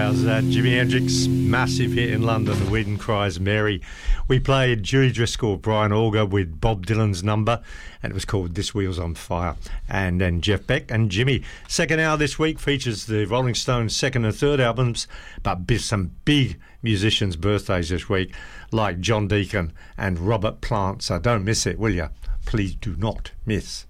How's that? Jimi Hendrix, massive hit in London, The Whedon Cries Mary. We played Judy Driscoll, Brian Auger with Bob Dylan's Number, and it was called This Wheel's on Fire. And then Jeff Beck and Jimmy. Second hour this week features the Rolling Stones' second and third albums, but some big musicians' birthdays this week, like John Deacon and Robert Plant. So don't miss it, will you? Please do not miss.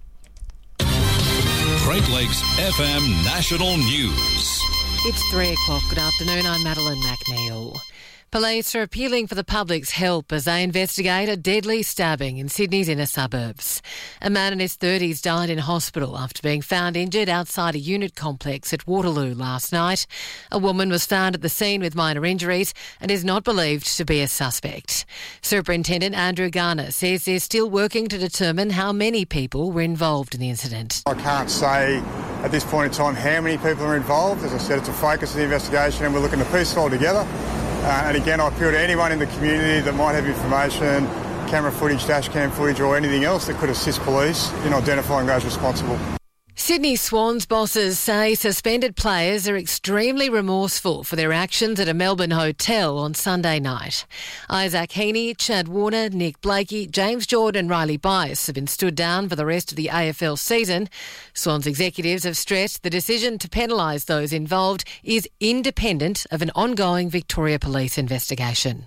Great Lakes FM National News. It's 3 o'clock. Good afternoon. I'm Madeline McNeil. Police are appealing for the public's help as they investigate a deadly stabbing in Sydney's inner suburbs. A man in his 30s died in hospital after being found injured outside a unit complex at Waterloo last night. A woman was found at the scene with minor injuries and is not believed to be a suspect. Superintendent Andrew Garner says they're still working to determine how many people were involved in the incident. I can't say at this point in time how many people are involved. As I said, it's a focus of the investigation and we're looking to piece it all together. And again, I appeal to anyone in the community that might have information, camera footage, dash cam footage or anything else that could assist police in identifying those responsible. Sydney Swans bosses say suspended players are extremely remorseful for their actions at a Melbourne hotel on Sunday night. Isaac Heaney, Chad Warner, Nick Blakey, James Jordan and Riley Bias have been stood down for the rest of the AFL season. Swans executives have stressed the decision to penalise those involved is independent of an ongoing Victoria Police investigation.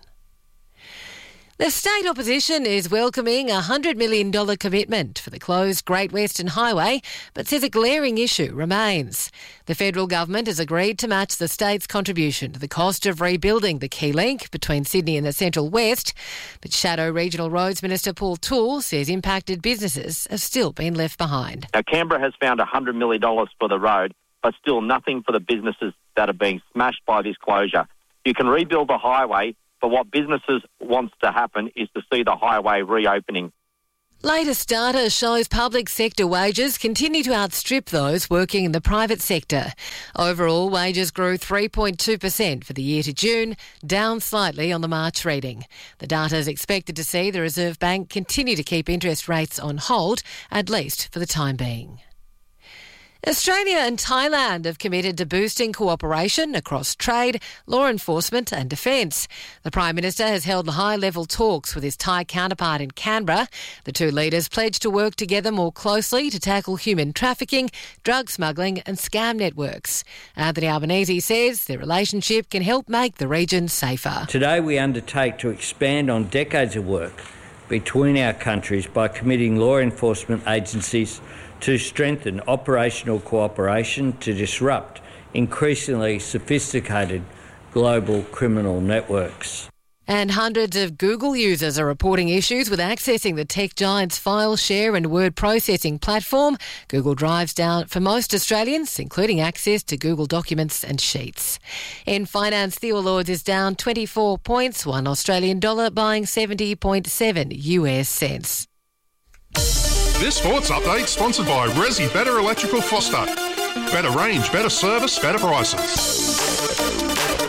The state opposition is welcoming a $100 million commitment for the closed Great Western Highway, but says a glaring issue remains. The federal government has agreed to match the state's contribution to the cost of rebuilding the key link between Sydney and the Central West, but Shadow Regional Roads Minister Paul Toole says impacted businesses have still been left behind. Now, Canberra has found $100 million for the road, but still nothing for the businesses that are being smashed by this closure. You can rebuild the highway, but what businesses wants to happen is to see the highway reopening. Latest data shows public sector wages continue to outstrip those working in the private sector. Overall, wages grew 3.2% for the year to June, down slightly on the March reading. The data is expected to see the Reserve Bank continue to keep interest rates on hold, at least for the time being. Australia and Thailand have committed to boosting cooperation across trade, law enforcement and defence. The Prime Minister has held high-level talks with his Thai counterpart in Canberra. The two leaders pledged to work together more closely to tackle human trafficking, drug smuggling and scam networks. Anthony Albanese says their relationship can help make the region safer. Today we undertake to expand on decades of work between our countries by committing law enforcement agencies to strengthen operational cooperation to disrupt increasingly sophisticated global criminal networks. And hundreds of Google users are reporting issues with accessing the tech giant's file share and word processing platform. Google Drive's down for most Australians, including access to Google Documents and Sheets. In finance, the All Ords is down 24 points, one Australian dollar buying 70.7 US cents. This sports update sponsored by Resi Better Electrical Foster. Better range, better service, better prices.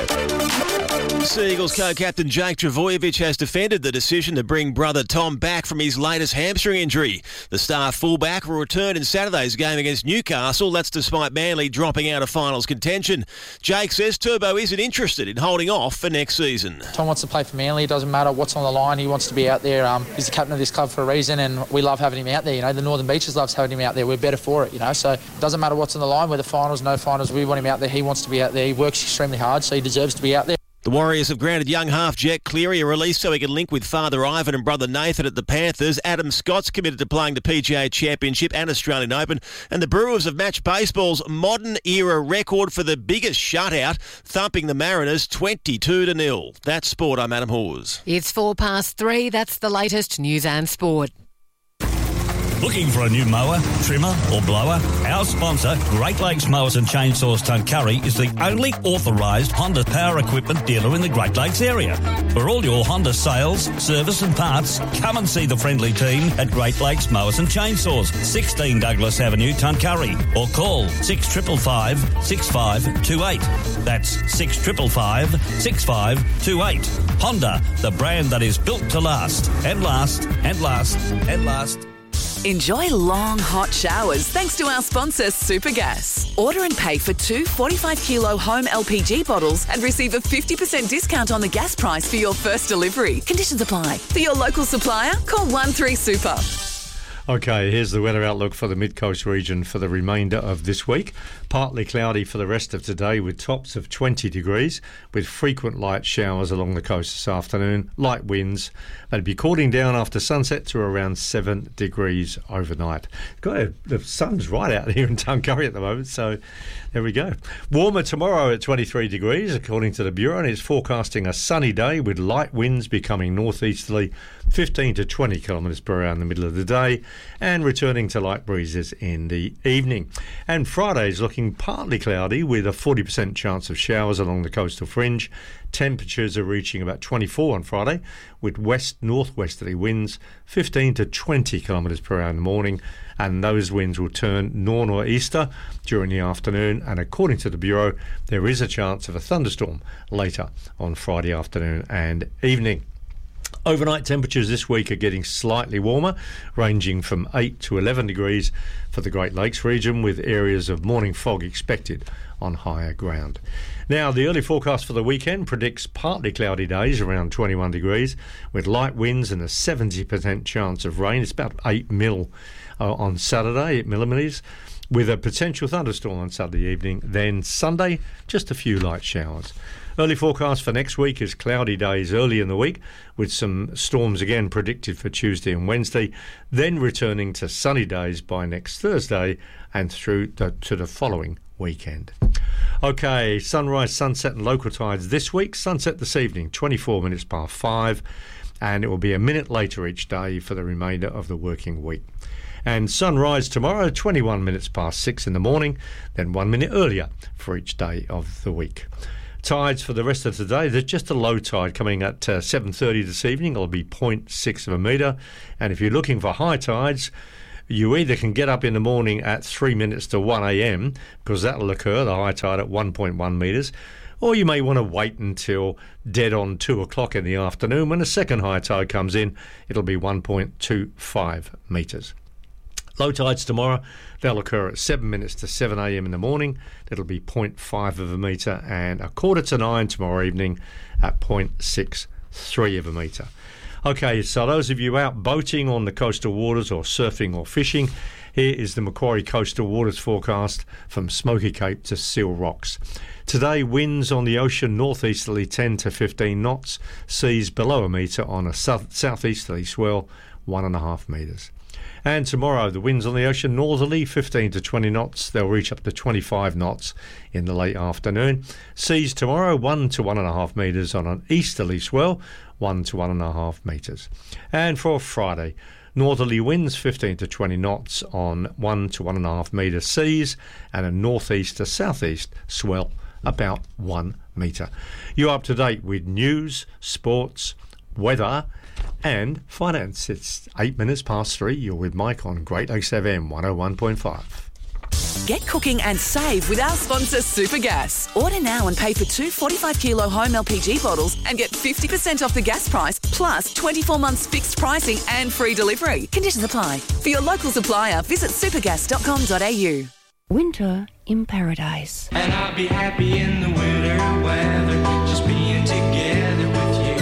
Sea Eagles co-captain Jake Travojevic has defended the decision to bring brother Tom back from his latest hamstring injury. The star fullback will return in Saturday's game against Newcastle. That's despite Manly dropping out of finals contention. Jake says Turbo isn't interested in holding off for next season. Tom wants to play for Manly. It doesn't matter what's on the line. He wants to be out there. He's the captain of this club for a reason, and we love having him out there. You know, the Northern Beaches loves having him out there. We're better for it, you know. So it doesn't matter what's on the line, whether finals, no finals. We want him out there. He wants to be out there. He works extremely hard, so he deserves to be out there. The Warriors have granted young half Jack Cleary a release so he can link with father Ivan and brother Nathan at the Panthers. Adam Scott's committed to playing the PGA Championship and Australian Open. And the Brewers have matched baseball's modern-era record for the biggest shutout, thumping the Mariners 22-0. That's sport. I'm Adam Hawes. It's 3:04. That's the latest news and sport. Looking for a new mower, trimmer or blower? Our sponsor, Great Lakes Mowers and Chainsaws Tuncurry, is the only authorised Honda power equipment dealer in the Great Lakes area. For all your Honda sales, service and parts, come and see the friendly team at Great Lakes Mowers and Chainsaws, 16 Douglas Avenue, Tuncurry, or call 6555 6528. That's 6555 6528. Honda, the brand that is built to last and last and last and last. Enjoy long, hot showers thanks to our sponsor, Supergas. Order and pay for 2 45-kilo home LPG bottles and receive a 50% discount on the gas price for your first delivery. Conditions apply. For your local supplier, call 13Super. Okay, here's the weather outlook for the Mid-Coast region for the remainder of this week. Partly cloudy for the rest of today with tops of 20 degrees with frequent light showers along the coast this afternoon. Light winds. They'll be cooling down after sunset to around 7 degrees overnight. The sun's right out here in Tuncurry at the moment, so there we go. Warmer tomorrow at 23 degrees according to the Bureau, and it's forecasting a sunny day with light winds becoming northeasterly 15 to 20 kilometres per hour in the middle of the day and returning to light breezes in the evening. And Friday's looking partly cloudy with a 40% chance of showers along the coastal fringe. Temperatures are reaching about 24 on Friday with west-northwesterly winds 15 to 20 kilometres per hour in the morning, and those winds will turn nor'easter during the afternoon, and according to the Bureau there is a chance of a thunderstorm later on Friday afternoon and evening. Overnight temperatures this week are getting slightly warmer, ranging from 8 to 11 degrees for the Great Lakes region, with areas of morning fog expected on higher ground. Now, the early forecast for the weekend predicts partly cloudy days around 21 degrees, with light winds and a 70% chance of rain. It's about 8 mil on Saturday, 8 millimetres, with a potential thunderstorm on Saturday evening. Then Sunday, just a few light showers. Early forecast for next week is cloudy days early in the week, with some storms again predicted for Tuesday and Wednesday, then returning to sunny days by next Thursday and through to the following weekend. Okay, sunrise, sunset and local tides this week. Sunset this evening, 24 minutes past 5, and it will be a minute later each day for the remainder of the working week. And sunrise tomorrow, 21 minutes past 6 in the morning, then 1 minute earlier for each day of the week. Tides for the rest of today, there's just a low tide coming at 7:30 this evening. It'll be 0.6 of a metre. And if you're looking for high tides, you either can get up in the morning at 3 minutes to 1 a.m, because that'll occur, the high tide at 1.1 metres, or you may want to wait until dead on 2 o'clock in the afternoon when the second high tide comes in. It'll be 1.25 metres. Low tides tomorrow, they'll occur at 7 minutes to 7 a.m. in the morning. That'll be 0.5 of a metre, and 8:45 tomorrow evening at 0.63 of a metre. Okay, so those of you out boating on the coastal waters or surfing or fishing, here is the Macquarie Coastal Waters forecast from Smoky Cape to Seal Rocks. Today, winds on the ocean northeasterly 10 to 15 knots, seas below a metre on a southeasterly swell 1.5 metres. And tomorrow, the winds on the ocean northerly 15 to 20 knots. They'll reach up to 25 knots in the late afternoon. Seas tomorrow 1 to 1.5 metres on an easterly swell, 1 to 1.5 metres. And for Friday, northerly winds 15 to 20 knots on 1 to 1.5 metre seas, and a northeast to southeast swell about 1 metre. You're up to date with news, sports, weather and finance. It's 8 minutes past 3. You're with Mike on Great Lakes FM 101.5. Get cooking and save with our sponsor Supergas. Order now and pay for 2 45-kilo home LPG bottles and get 50% off the gas price, plus 24 months fixed pricing and free delivery. Conditions apply. For your local supplier, visit supergas.com.au. Winter in paradise. And I'll be happy in the winter weather, just being together with you.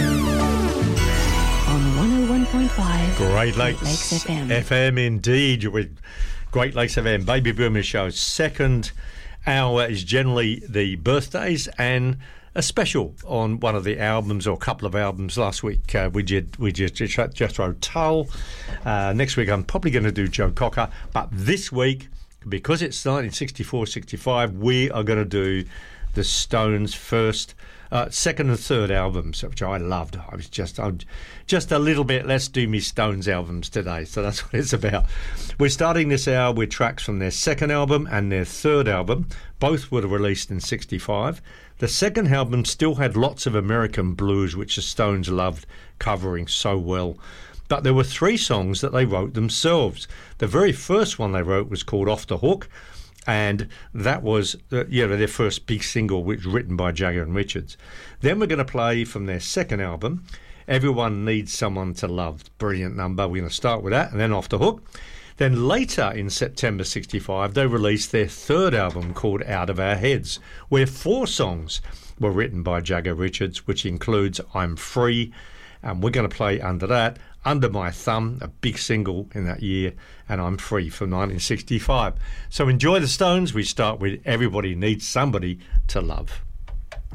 On 101.5 Great Lakes FM. FM indeed. You're with Great Lakes FM, Baby Boomer Show. Second hour is generally the birthdays, and a special on one of the albums, or a couple of albums. Last week we did Jethro Tull. Next week I'm probably going to do Joe Cocker, but this week, because it's 1964-65, we are going to do the Stones' first, second and third albums, which I loved. I'm just a little bit, let's do me Stones albums today. So that's what it's about. We're starting this hour with tracks from their second album and their third album. Both were released in 65. The second album still had lots of American blues, which the Stones loved covering so well. But there were 3 songs that they wrote themselves. The very first one they wrote was called Off the Hook, and that was their first big single, which was written by Jagger and Richards. Then we're going to play from their second album, Everyone Needs Someone to Love. Brilliant number. We're going to start with that, and then Off the Hook. Then later in September 65, they released their third album called Out of Our Heads, where 4 songs were written by Jagger Richards, which includes I'm Free, and we're going to play under that, Under My Thumb, a big single in that year, and I'm Free from 1965. So enjoy the Stones. We start with Everybody Needs Somebody to Love.